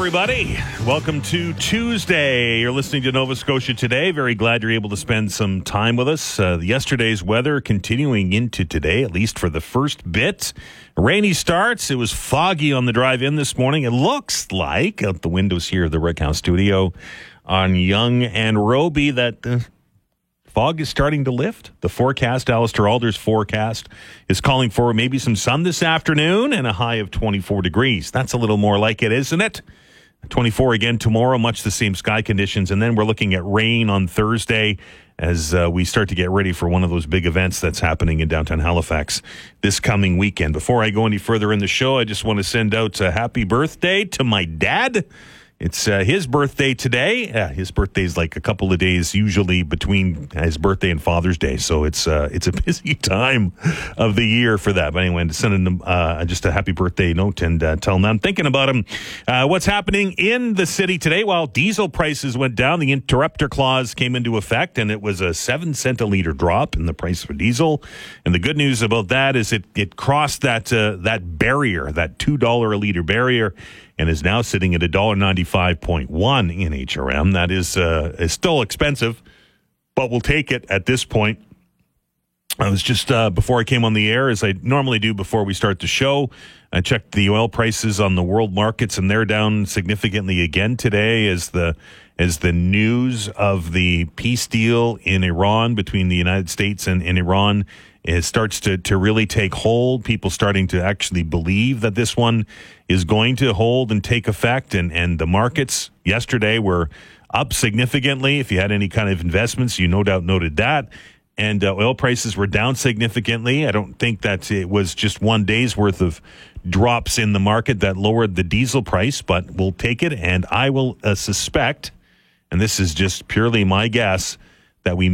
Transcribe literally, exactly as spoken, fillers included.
everybody. Welcome to Tuesday. You're listening to Nova Scotia Today. Very glad you're able to spend some time with us. Uh, yesterday's weather continuing into today, at least for the first bit. Rainy starts. It was foggy on the drive in this morning. It looks like, out the windows here of the Rickhouse studio on Yonge and Roby, that uh, fog is starting to lift. The forecast, Alistair Alder's forecast, is calling for maybe some sun this afternoon and a high of twenty-four degrees. That's a little more like it, isn't it? twenty-four again tomorrow, much the same sky conditions. And then we're looking at rain on Thursday as uh, we start to get ready for one of those big events that's happening in downtown Halifax this coming weekend. Before I go any further in the show, I just want to send out a happy birthday to my dad. It's uh, his birthday today. Uh, his birthday's like a couple of days usually between his birthday and Father's Day. So it's uh, it's a busy time of the year for that. But anyway, sending him uh, just a happy birthday note and uh, tell him I'm thinking about him. Uh, what's happening in the city today? Well, diesel prices went down. The interrupter clause came into effect, and it was a seven cent a litre drop in the price for diesel. And the good news about that is it, it crossed that uh, that barrier, that two dollars a litre barrier, and is now sitting at one dollar ninety-five point one in H R M. That is uh, is still expensive, but we'll take it at this point. I was just, uh, before I came on the air, as I normally do before we start the show, I checked the oil prices on the world markets, and they're down significantly again today as the as the news of the peace deal in Iran between the United States and, and Iran it starts to, to really take hold. People starting to actually believe that this one is going to hold and take effect. And, and the markets yesterday were up significantly. If you had any kind of investments, you no doubt noted that. And uh, oil prices were down significantly. I don't think that it was just one day's worth of drops in the market that lowered the diesel price, but we'll take it. And I will uh, suspect, and this is just purely my guess, that we